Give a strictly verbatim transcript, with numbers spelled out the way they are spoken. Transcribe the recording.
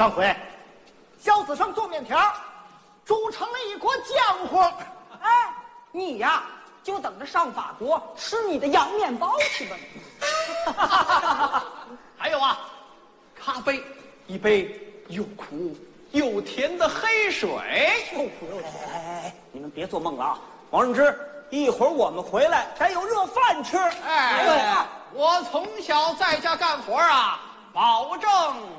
上回，小子上做面条，煮成了一锅浆糊。 哎，你呀，就等着上法国吃你的洋面包去吧。 还有啊，咖啡一杯又苦又甜的黑水。 又苦又甜。哎哎哎，你们别做梦了啊！王润之，一会儿我们回来该有热饭吃。 哎，我从小在家干活啊，保证